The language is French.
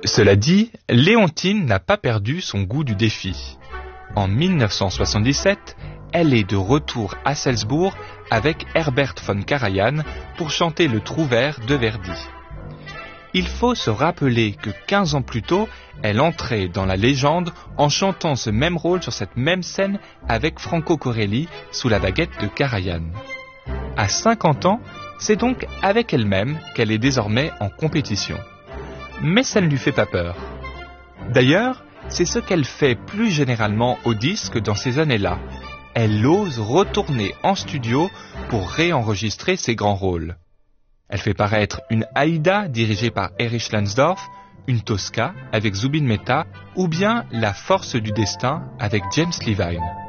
Cela dit, Léontine n'a pas perdu son goût du défi. En 1977, elle est de retour à Salzbourg avec Herbert von Karajan pour chanter le Trouvère de Verdi. Il faut se rappeler que 15 ans plus tôt, elle entrait dans la légende en chantant ce même rôle sur cette même scène avec Franco Corelli sous la baguette de Karajan. À 50 ans, c'est donc avec elle-même qu'elle est désormais en compétition. Mais ça ne lui fait pas peur. D'ailleurs, c'est ce qu'elle fait plus généralement au disque dans ces années-là. Elle ose retourner en studio pour réenregistrer ses grands rôles. Elle fait paraître une Aïda dirigée par Erich Lansdorf, une Tosca avec Zubin Mehta ou bien La Force du Destin avec James Levine.